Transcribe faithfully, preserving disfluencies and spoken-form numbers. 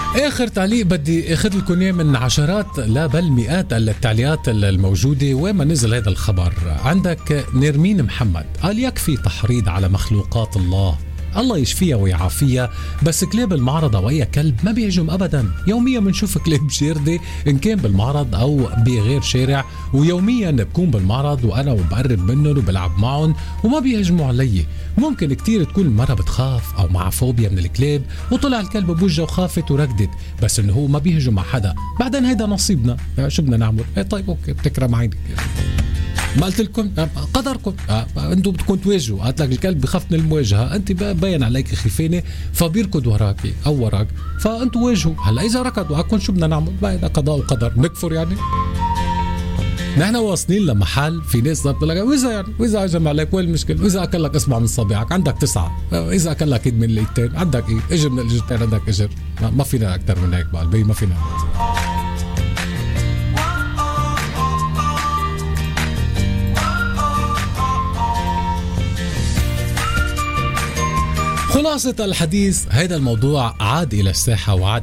آخر تعليق بدي أخذ لكم إياه من عشرات لا بل مئات التعليقات الموجودة وين ما نزل هذا الخبر. عندك نيرمين محمد قال يكفي تحريض على مخلوقات الله، الله يشفيها ويعافيها، بس كلاب المعرض أو أي كلب ما بيهجم أبدا. يوميا بنشوف كلاب شاردة إن كان بالمعرض أو بغير شارع، ويوميا بكون بالمعرض وأنا وبقرب منهم وبلعب معهم وما بيهجموا علي. ممكن كتير تكون المرة بتخاف أو مع فوبيا من الكلاب وطلع الكلب بوجهه وخافت وردت، بس إنه هو ما بيهجم مع حدا. بعدين هيدا نصيبنا، شو بدنا نعمل؟ ايه طيب أوكي بتكرم عينك، ما قلت لكم قدركم، انتم بدكم تواجهوا. قالت لك الكلب بخاف من المواجهه، انت باين عليك خيفانه فبيركض وراكي او وراك، فانتم واجهوا. هلا اذا ركض وراكم شو بدنا نعمل؟ هذا قضاء وقدر، نكفر يعني؟ نحن واصلين لمحل في ناس بتقول لك واذا يعني واذا هجم عليك وين المشكله؟ واذا اكل لك اصبع من صابعك عندك تسعه، اذا اكل لك ايد من الايدتين عندك ايد، اجر من الاجرتين عندك اجر، ما فينا اكثر من هيك بقى، ما فينا. خلاصة الحديث، هذا الموضوع عاد إلى الساحة وعاد